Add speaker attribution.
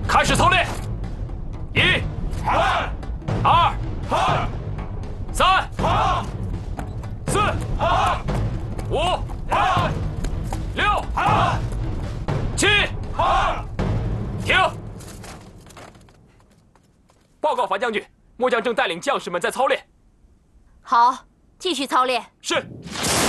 Speaker 1: 开始操练。1、2、3、4、5、6、7，停。报告樊将军，末将正带领将士们在操练。
Speaker 2: 好，继续操练。
Speaker 1: 是。